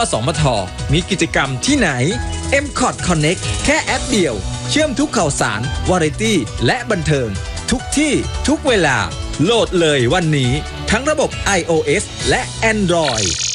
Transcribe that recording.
อสมทมีกิจกรรมที่ไหน MCOT Connect แค่แอปเดียวเชื่อมทุกข่าวสารวาไรตี้และบันเทิงทุกที่ทุกเวลาโหลดเลยวันนี้ทั้งระบบ iOS และ Android